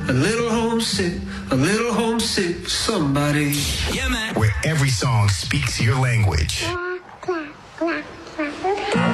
a little homesick for somebody. Yeah, man. Where every song speaks your language.